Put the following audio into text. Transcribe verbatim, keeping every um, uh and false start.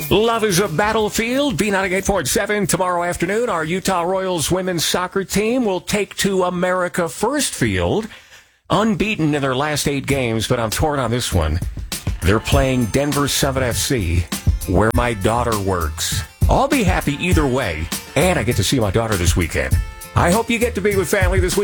Love is a battlefield. B ninety-eight point seven tomorrow afternoon. Our Utah Royals women's soccer team will take to America First Field, unbeaten in their last eight games, but I'm torn on this one. They're playing Denver Summit F C, where my daughter works. I'll be happy either way, and I get to see my daughter this weekend. I hope you get to be with family this weekend.